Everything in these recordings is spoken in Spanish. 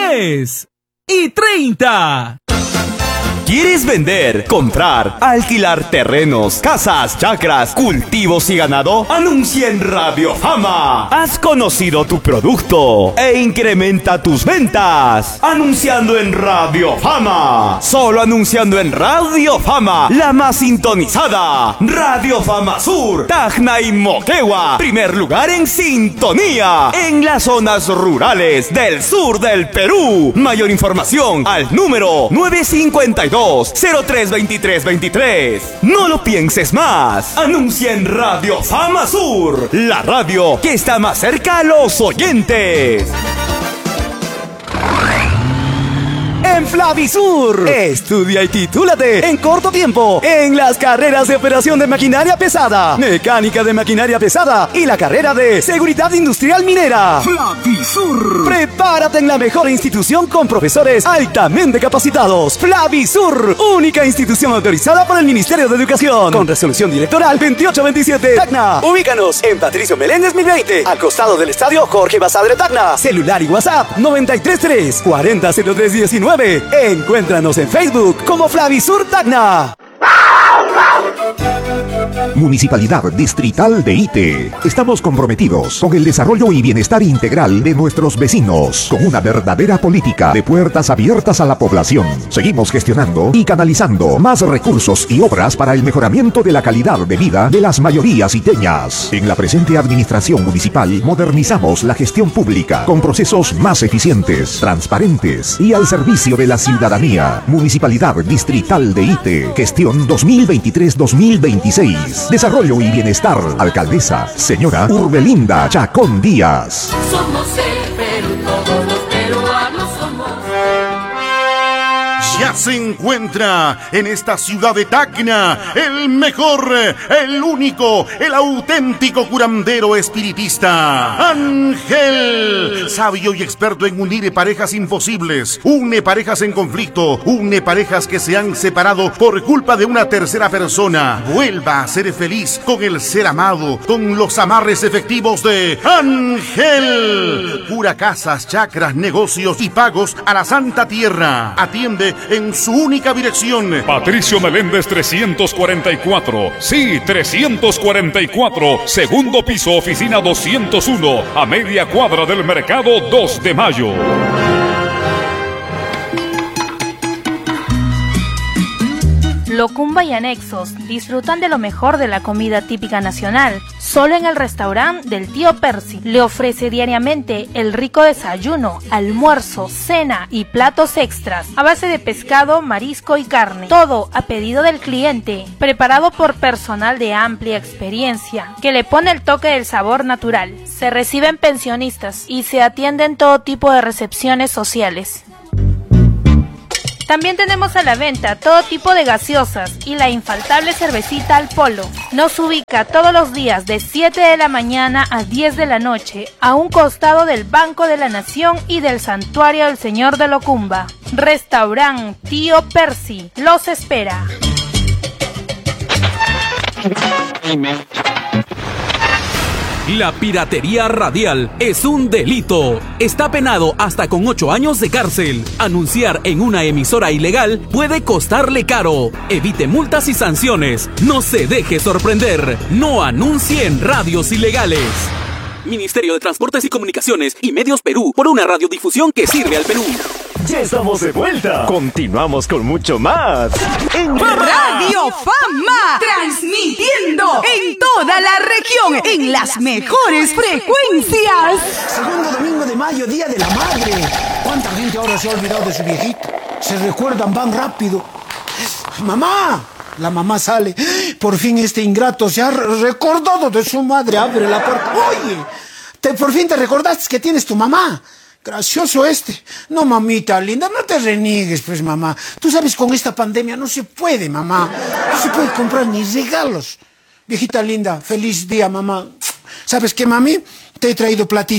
10:30. ¿Quieres vender, comprar, alquilar terrenos, casas, chacras, cultivos y ganado? Anuncia en Radio Fama. Has conocido tu producto e incrementa tus ventas. Anunciando en Radio Fama. Solo anunciando en Radio Fama, la más sintonizada. Radio Fama Sur, Tacna y Moquegua. Primer lugar en sintonía en las zonas rurales del sur del Perú. Mayor información al número 952-032323. No lo pienses más. Anuncia en Radio Fama Sur, la radio que está más cerca a los oyentes. En Flavisur, estudia y titúlate en corto tiempo en las carreras de operación de maquinaria pesada, mecánica de maquinaria pesada y la carrera de seguridad industrial minera. Flavisur. Prepárate en la mejor institución con profesores altamente capacitados. Flavisur, única institución autorizada por el Ministerio de Educación, con resolución directoral 2827. Tacna. Ubícanos en Patricio Meléndez 1020, al costado del estadio Jorge Basadre Tacna. Celular y WhatsApp 933 400319. Encuéntranos en Facebook como Flavisur Tacna. Municipalidad Distrital de Ite. Estamos comprometidos con el desarrollo y bienestar integral de nuestros vecinos, con una verdadera política de puertas abiertas a la población. Seguimos gestionando y canalizando más recursos y obras para el mejoramiento de la calidad de vida de las mayorías iteñas. En la presente administración municipal modernizamos la gestión pública con procesos más eficientes, transparentes y al servicio de la ciudadanía. Municipalidad Distrital de Ite. Gestión 2023-2026. Desarrollo y bienestar. Alcaldesa, señora Urbelinda Chacón Díaz. Somos el Perú, todos los peruanos somos. Ya se encuentra en esta ciudad de Tacna el mejor, el único, el auténtico curandero espiritista, Ángel, sabio y experto en unir parejas imposibles, une parejas en conflicto, une parejas que se han separado por culpa de una tercera persona. Vuelva a ser feliz con el ser amado, con los amarres efectivos de Ángel. Cura casas, chacras, negocios y pagos a la Santa Tierra. Atiende en su única dirección. Patricio Meléndez 344. Sí, 344. Segundo piso, oficina 201. A media cuadra del mercado 2 de Mayo. Locumba y anexos disfrutan de lo mejor de la comida típica nacional. Solo en el restaurante del tío Percy le ofrece diariamente el rico desayuno, almuerzo, cena y platos extras a base de pescado, marisco y carne. Todo a pedido del cliente, preparado por personal de amplia experiencia que le pone el toque del sabor natural. Se reciben pensionistas y se atienden todo tipo de recepciones sociales. También tenemos a la venta todo tipo de gaseosas y la infaltable cervecita al polo. Nos ubica todos los días de 7 de la mañana a 10 de la noche a un costado del Banco de la Nación y del Santuario del Señor de Locumba. Restaurant Tío Percy los espera. La piratería radial es un delito. Está penado hasta con 8 años de cárcel. Anunciar en una emisora ilegal puede costarle caro. Evite multas y sanciones. No se deje sorprender. No anuncie en radios ilegales. Ministerio de Transportes y Comunicaciones y Medios Perú, por una radiodifusión que sirve al Perú. Ya estamos de vuelta. Continuamos con mucho más. En Radio Fama, transmitiendo en toda la región, en las mejores frecuencias. Segundo domingo de mayo, Día de la Madre. ¿Cuánta gente ahora se ha olvidado de su viejita? Se recuerdan, van rápido. ¡Mamá! La mamá sale. Por fin este ingrato se ha recordado de su madre. Abre la puerta. Oye, por fin te recordaste que tienes tu mamá. Gracioso este. No, mamita linda, no te reniegues, pues, mamá. Tú sabes, con esta pandemia no se puede, mamá. No se puede comprar ni regalos. Viejita linda, feliz día, mamá. ¿Sabes qué, mami? Te he traído platita.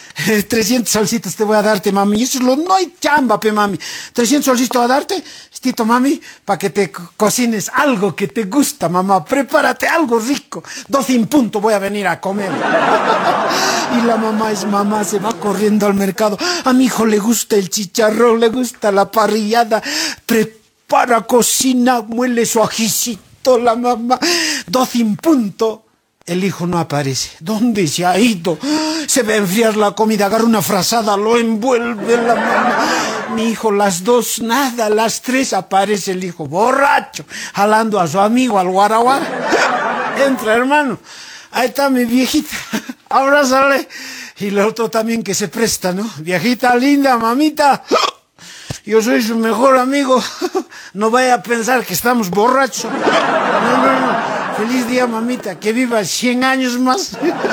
300 solcitos te voy a darte, mami. Eso es no hay chamba, pe, mami. 300 solcitos te voy a darte, Tito, mami, para que te cocines algo que te gusta, mamá. Prepárate algo rico. 12 en punto voy a venir a comer. Y la mamá es mamá, se va corriendo al mercado. A mi hijo le gusta el chicharrón, le gusta la parrillada. Prepara, cocina, muele su ajicito la mamá. 12 en punto. El hijo no aparece. ¿Dónde se ha ido? Se va a enfriar la comida, agarra una frazada, lo envuelve la mamá. Mi hijo, las 2, nada, las 3 aparece el hijo, borracho, jalando a su amigo al guaraguara. Entra, hermano. Ahí está mi viejita. Abrázale. Y el otro también que se presta, ¿no? Viejita linda, mamita. Yo soy su mejor amigo. No vaya a pensar que estamos borrachos. No. Feliz día, mamita, que viva 100 años más.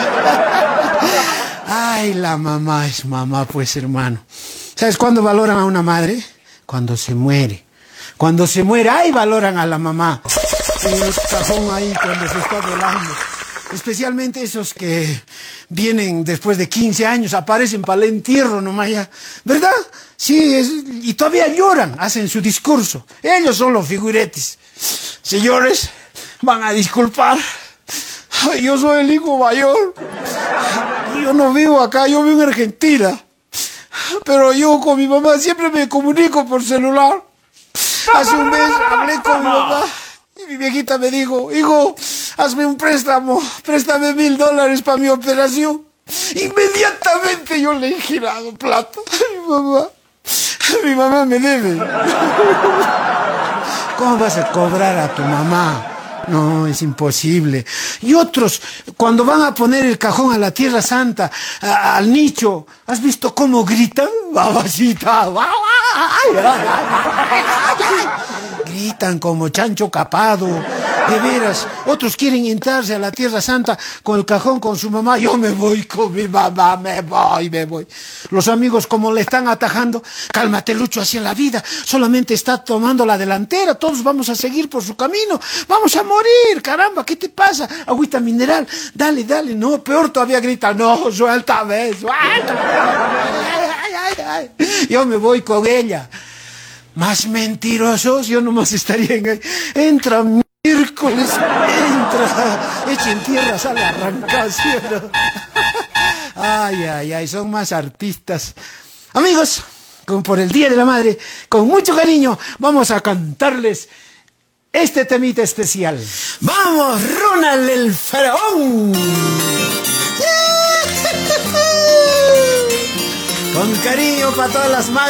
Ay, la mamá es mamá, pues, hermano. ¿Sabes cuándo valoran a una madre? Cuando se muere. Cuando se muere, ahí valoran a la mamá. En el cajón ahí, cuando se está velando. Especialmente esos que vienen después de 15 años, aparecen para el entierro nomás ya. ¿Verdad? Sí, y todavía lloran, hacen su discurso. Ellos son los figuretes. Señores, van a disculpar. Yo soy el hijo mayor. Yo no vivo acá, yo vivo en Argentina. Pero yo con mi mamá siempre me comunico por celular. Hace un mes hablé con mi mamá y mi viejita me dijo, hijo, hazme un préstamo, préstame $1000 para mi operación. Inmediatamente yo le he girado plata a mi mamá me debe. ¿Cómo vas a cobrar a tu mamá? No, es imposible. Y otros, cuando van a poner el cajón a la Tierra Santa, al nicho, ¿has visto cómo gritan? Babacita. Gritan como chancho capado. De veras, otros quieren entrarse a la Tierra Santa con el cajón con su mamá. Yo me voy con mi mamá, me voy. Los amigos como le están atajando, cálmate Lucho, hacia la vida, solamente está tomando la delantera, todos vamos a seguir por su camino, vamos a morir, caramba, ¿qué te pasa? Agüita mineral, dale, no, peor todavía grita, no, suéltame. Yo me voy con ella. Más mentirosos, yo nomás estaría en ahí. Entra miércoles, echa en tierra, sale arrancado, ¿sí o no? Ay, son más artistas. Amigos, como por el Día de la Madre, con mucho cariño, vamos a cantarles este temita especial. ¡Vamos, Ronald el Faraón! Con cariño para todas las madres.